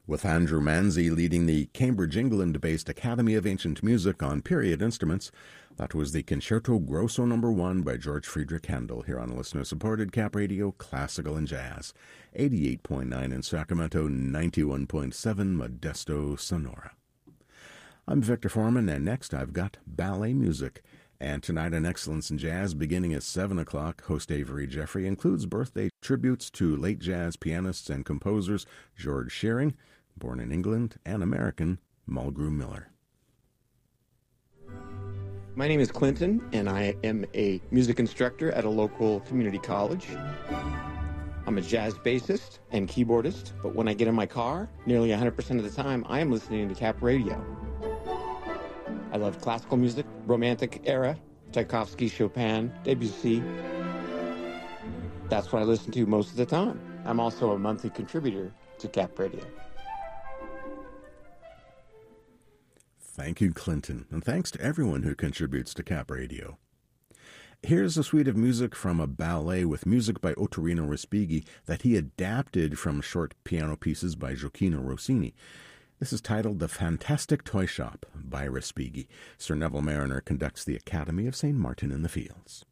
with Andrew Manzi leading the Cambridge, England-based Academy of Ancient Music on period instruments. That was the Concerto Grosso No. 1 by George Friedrich Handel here on listener-supported Cap Radio, Classical and Jazz, 88.9 in Sacramento, 91.7 Modesto, Sonora. I'm Victor Foreman, and next I've got ballet music. And tonight on Excellence in Jazz, beginning at 7 o'clock, host Avery Jeffrey includes birthday tributes to late jazz pianists and composers George Shearing, born in England, and American Mulgrew Miller. My name is Clinton, and I am a music instructor at a local community college. I'm a jazz bassist and keyboardist, but when I get in my car, nearly 100% of the time, I am listening to Cap Radio. I love classical music, romantic era, Tchaikovsky, Chopin, Debussy. That's what I listen to most of the time. I'm also a monthly contributor to Cap Radio. Thank you, Clinton, and thanks to everyone who contributes to Cap Radio. Here's a suite of music from a ballet with music by Ottorino Respighi that he adapted from short piano pieces by Gioacchino Rossini. This is titled The Fantastic Toy Shop by Respighi. Sir Neville Marriner conducts the Academy of St. Martin in the Fields.